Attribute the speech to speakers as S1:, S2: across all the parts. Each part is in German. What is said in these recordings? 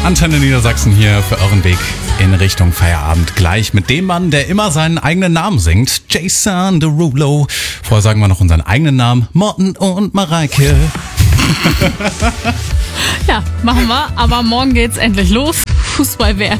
S1: Antenne Niedersachsen hier für euren Weg in Richtung Feierabend. Gleich mit dem Mann, der immer seinen eigenen Namen singt. Jason Derulo. Vorher sagen wir noch unseren eigenen Namen. Morten und Mareike.
S2: Ja, machen wir. Aber morgen geht's endlich los. Fußball-WM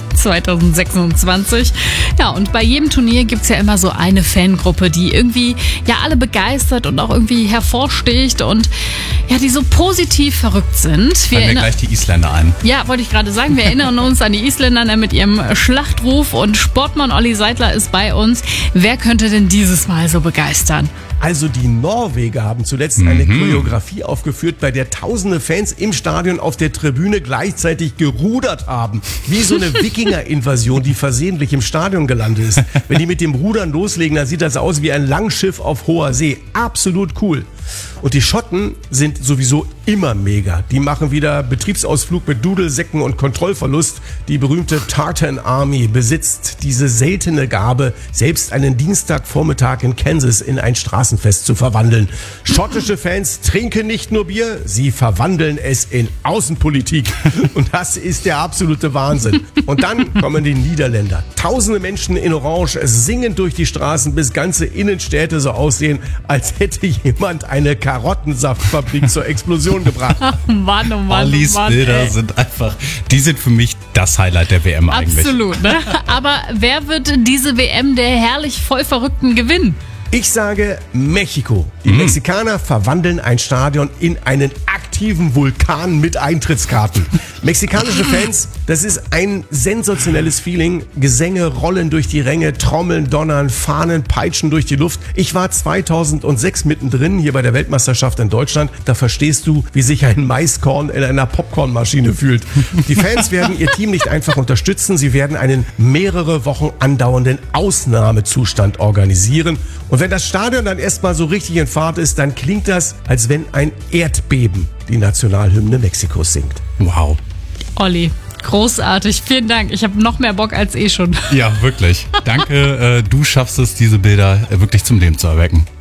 S2: 2026. Ja, und bei jedem Turnier gibt's ja immer so eine Fangruppe, die irgendwie ja alle begeistert und auch irgendwie hervorsticht und ja, die so positiv verrückt sind.
S1: Fallen mir gleich die Isländer ein.
S2: Ja, wollte ich gerade sagen. Wir erinnern uns an die Isländer mit ihrem Schlachtruf und Sportmann Olli Seidler ist bei uns. Wer könnte denn dieses Mal so begeistern?
S3: Also die Norweger haben zuletzt eine Choreografie aufgeführt, bei der tausende Fans im Stadion auf der Tribüne gleichzeitig gerudert haben. Wie so eine Wikinger-Invasion, die versehentlich im Stadion gelandet ist. Wenn die mit dem Rudern loslegen, dann sieht das aus wie ein Langschiff auf hoher See. Absolut cool. Und die Schotten sind sowieso immer mega. Die machen wieder Betriebsausflug mit Dudelsäcken und Kontrollverlust. Die berühmte Tartan Army besitzt diese seltene Gabe, selbst einen Dienstagvormittag in Kansas in ein Straßenfest zu verwandeln. Schottische Fans trinken nicht nur Bier, sie verwandeln es in Außenpolitik. Und das ist der absolute Wahnsinn. Und dann kommen die Niederländer. Tausende Menschen in Orange singen durch die Straßen, bis ganze Innenstädte so aussehen, als hätte jemand eine Karottensaftfabrik zur Explosion gebracht.
S2: Mann, oh Mann,
S1: Ollis
S2: oh Mann,
S1: Bilder
S2: ey.
S1: sind einfach, die sind für mich das Highlight der WM eigentlich.
S2: Absolut, ne? Aber wer wird diese WM der herrlich voll Verrückten gewinnen?
S3: Ich sage Mexiko. Die Mexikaner verwandeln ein Stadion in einen aktiven Vulkan mit Eintrittskarten. Mexikanische Fans, das ist ein sensationelles Feeling. Gesänge rollen durch die Ränge, Trommeln, Donnern, Fahnen, Peitschen durch die Luft. Ich war 2006 mittendrin hier bei der Weltmeisterschaft in Deutschland. Da verstehst du, wie sich ein Maiskorn in einer Popcornmaschine fühlt. Die Fans werden ihr Team nicht einfach unterstützen. Sie werden einen mehrere Wochen andauernden Ausnahmezustand organisieren. Und wenn das Stadion dann erstmal so richtig in Fahrt ist, dann klingt das, als wenn ein Erdbeben die Nationalhymne Mexikos singt.
S1: Wow.
S2: Olli, großartig. Vielen Dank. Ich habe noch mehr Bock als eh schon.
S1: Ja, wirklich. Danke, du schaffst es, diese Bilder wirklich zum Leben zu erwecken.